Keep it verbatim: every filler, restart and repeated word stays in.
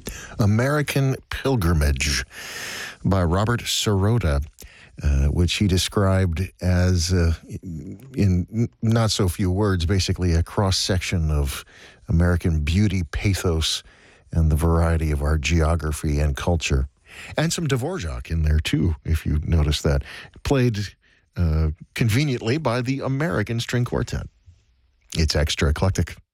American Pilgrimage by Robert Sirota, uh, which he described as, uh, in not so few words, basically a cross-section of American beauty, pathos, and the variety of our geography and culture. And some Dvorak in there, too, if you notice that. Played uh, conveniently by the American String Quartet. It's extra eclectic.